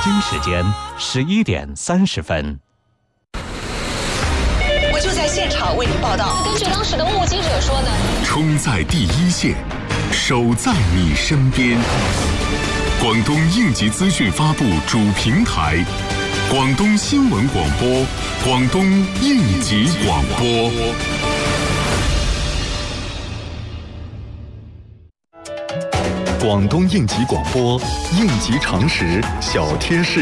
京时间11点30分。 我就在现场为你报道。 根据当时的目击者说呢， 冲在第一线，守在你身边。广东应急资讯发布主平台，广东新闻广播，广东应急广播。广东应急广播，应急常识小贴士。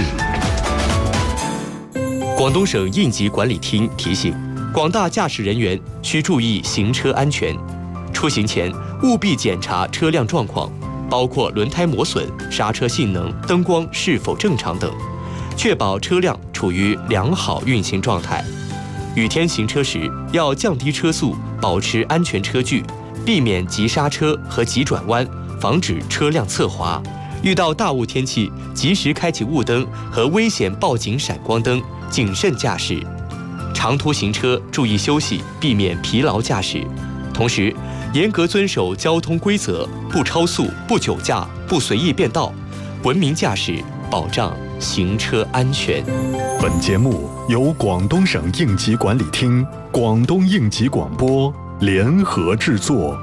广东省应急管理厅提醒广大驾驶人员需注意行车安全，出行前务必检查车辆状况，包括轮胎磨损、刹车性能、灯光是否正常等，确保车辆处于良好运行状态。雨天行车时要降低车速，保持安全车距，避免急刹车和急转弯，防止车辆侧滑。遇到大雾天气，及时开启雾灯和危险报警闪光灯，谨慎驾驶。长途行车注意休息，避免疲劳驾驶。同时，严格遵守交通规则，不超速、不酒驾、不随意变道，文明驾驶，保障行车安全。 本节目由广东省应急管理厅、广东应急广播联合制作。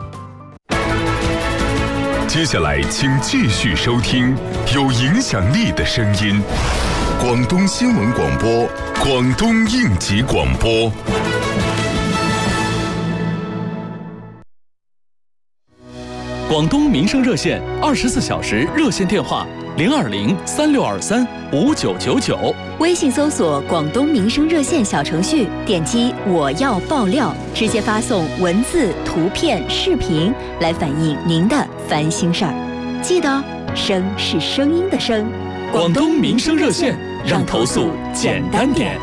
接下来，请继续收听有影响力的声音——广东新闻广播、广东应急广播。 广东民生热线24小时热线电话02036235999， 微信搜索广东民生热线小程序，点击我要爆料，直接发送文字、图片、视频来反映您的烦心事儿。记得声是声音的声。 广东民生热线，让投诉简单点。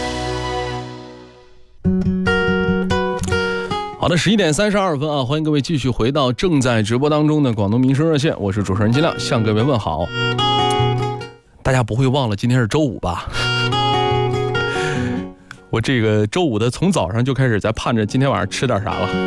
好的，11点32分啊，欢迎各位继续回到正在直播当中的广东民生热线，我是主持人金亮，向各位问好。大家不会忘了今天是周五吧？我这个周五的从早上就开始在盼着今天晚上吃点啥了。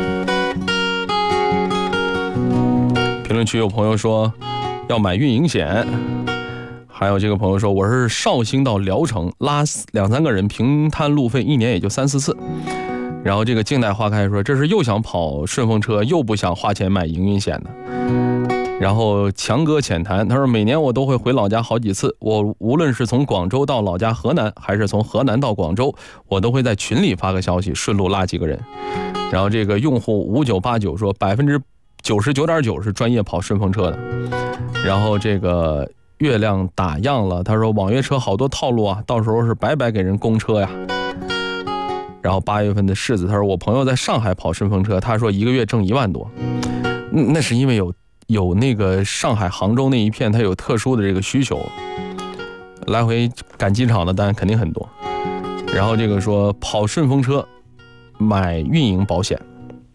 评论区有朋友说要买运营险，还有这个朋友说我是绍兴到聊城拉2-3个人，平摊路费1年也就3-4次。然后这个静待花开说这是又想跑顺风车又不想花钱买营运险的。然后强哥浅谈，他说每年我都会回老家好几次，我无论是从广州到老家河南，还是从河南到广州，我都会在群里发个消息，顺路拉几个人。然后这个用户5989说99.9%是专业跑顺风车的。然后这个月亮打样了，他说网约车好多套路啊，到时候是白白给人供车呀。然后8月份的柿子，他说我朋友在上海跑顺风车，他说一个月挣1万多，那是因为有那个上海杭州那一片它有特殊的这个需求，来回赶机场的单肯定很多。然后这个说跑顺风车买运营保险，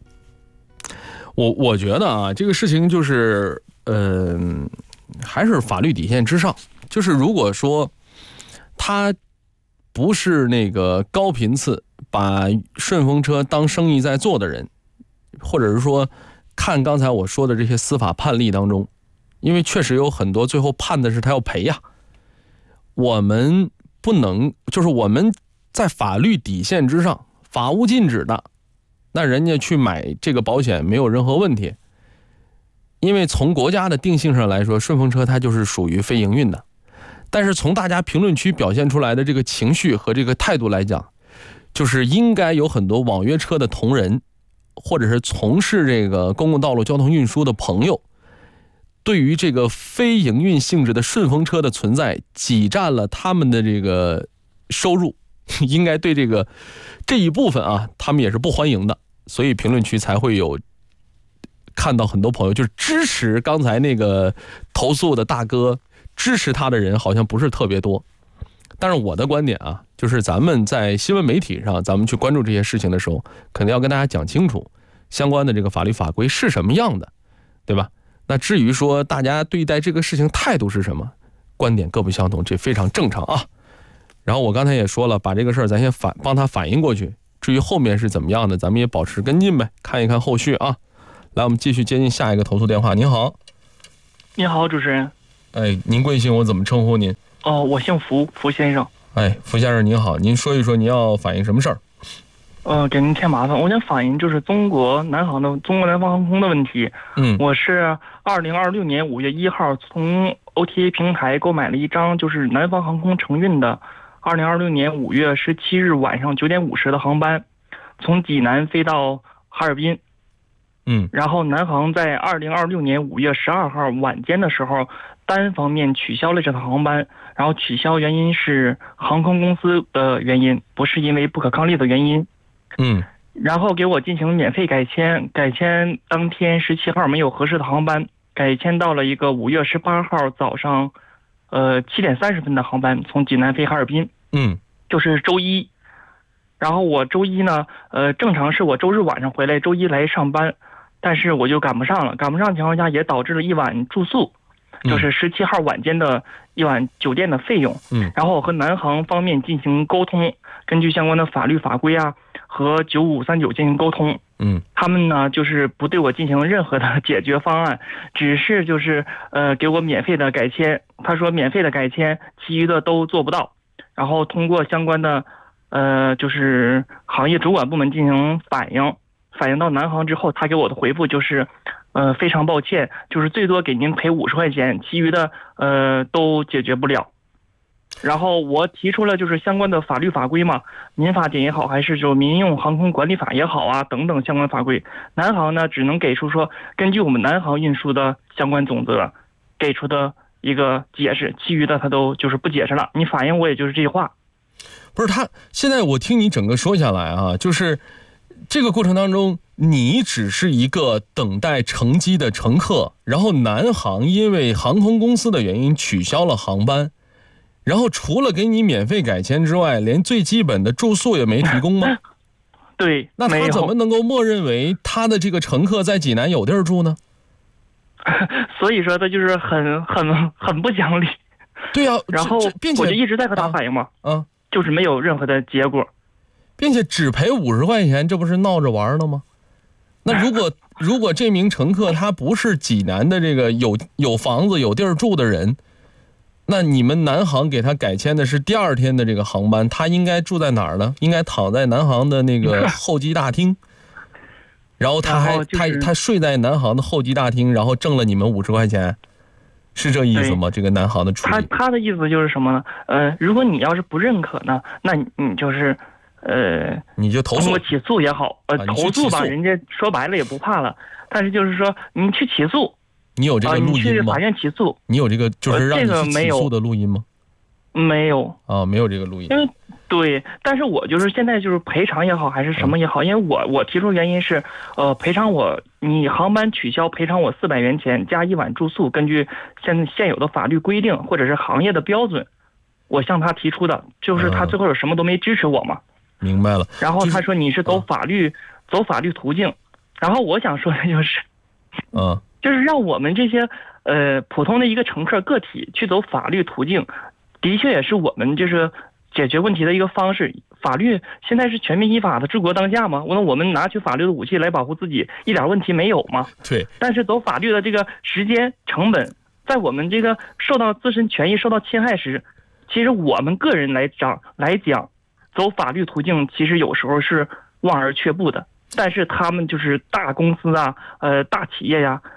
我觉得啊，这个事情就是还是法律底线之上，就是如果说他不是那个高频次把顺风车当生意在做的人，或者是说看刚才我说的这些司法判例当中，因为确实有很多最后判的是他要赔呀，我们不能，就是我们在法律底线之上，法无禁止的，那人家去买这个保险没有任何问题。因为从国家的定性上来说，顺风车它就是属于非营运的，但是从大家评论区表现出来的这个情绪和这个态度来讲，就是应该有很多网约车的同仁，或者是从事这个公共道路交通运输的朋友，对于这个非营运性质的顺风车的存在挤占了他们的这个收入，应该对这一部分啊，他们也是不欢迎的。所以评论区才会有看到很多朋友就是支持刚才那个投诉的大哥，支持他的人好像不是特别多。但是我的观点啊，就是咱们在新闻媒体上，咱们去关注这些事情的时候，肯定要跟大家讲清楚相关的这个法律法规是什么样的，对吧？那至于说大家对待这个事情态度是什么，观点各不相同，这非常正常啊。然后我刚才也说了，把这个事儿咱先帮他反映过去，至于后面是怎么样的，咱们也保持跟进呗，看一看后续啊。来，我们继续接进下一个投诉电话。您好。 你好，主持人。 哎，您贵姓？我怎么称呼您？ 哦，我姓福，福先生。 哎，福先生您好，您说一说您要反映什么事儿？ 给您添麻烦，我想反映就是中国南方航空的问题。我是2026年5月1号从 OTA 平台购买了一张就是南方航空承运的2026年5月17日晚上9点50的航班，从济南飞到哈尔滨。然后南航在2026年5月12号晚间的时候单方面取消了这趟航班，然后取消原因是航空公司的原因，不是因为不可抗力的原因。然后给我进行免费改签，改签当天17号没有合适的航班，改签到了一个5月18号早上7点30分的航班，从济南飞哈尔滨。就是周一。然后我周一呢正常是我周日晚上回来，周一来上班，但是我就赶不上了，赶不上情况下也导致了一晚住宿，就是17号晚间的一晚酒店的费用。然后我和南航方面进行沟通，根据相关的法律法规啊和9539进行沟通。他们呢就是不对我进行任何的解决方案，只是就是给我免费的改签。他说免费的改签，其余的都做不到。然后通过相关的就是行业主管部门进行反映到南航之后，他给我的回复就是非常抱歉，就是最多给您赔50块钱，其余的都解决不了。然后我提出了就是相关的法律法规嘛，民法典也好，还是就民用航空管理法也好啊等等相关法规，南航呢只能给出说根据我们南航运输的相关总则给出的一个解释，其余的他都就是不解释了。你反映我也就是这句话。 不是他现在我听你整个说下来啊，就是这个过程当中你只是一个等待乘机的乘客，然后南航因为航空公司的原因取消了航班，然后除了给你免费改签之外，连最基本的住宿也没提供吗？ 对， 那他怎么能够默认为他的这个乘客在济南有地儿住呢？ 所以说他就是很不讲理。 对啊， 然后我就一直在和他反映嘛，就是没有任何的结果， 并且只赔50块钱，这不是闹着玩的吗？那如果这名乘客他不是济南的这个有房子有地儿住的人，那你们南航给他改签的是第二天的这个航班，他应该住在哪儿呢？应该躺在南航的那个候机大厅，然后他睡在南航的候机大厅，然后挣了你们50块钱，是这意思吗？这个南航的处理， 他的意思就是什么呢？如果你要是不认可呢，那你就是你就投诉， 通过起诉也好，投诉吧，人家说白了也不怕了。但是就是说，你去起诉， 你有这个录音吗？ 你去法院起诉， 你有这个就是让你去起诉的录音吗？ 没有啊，没有这个录音。 因为对，但是我就是现在就是赔偿也好，还是什么也好，因为我提出原因是，赔偿你航班取消，赔偿我400元钱加1晚住宿，根据现有的法律规定或者是行业的标准，我向他提出的，就是他最后有什么都没支持我嘛。 明白了。 然后他说你是走法律途径，然后我想说的就是，就是让我们这些普通的一个乘客个体去走法律途径，的确也是我们就是解决问题的一个方式。法律现在是全民依法的，治国当下嘛，我们拿起法律的武器来保护自己，一点问题没有嘛。 对。 但是走法律的这个时间成本，在我们这个受到自身权益受到侵害时，其实我们个人来讲，走法律途径其实有时候是望而却步的。但是他们就是大公司啊，大企业呀，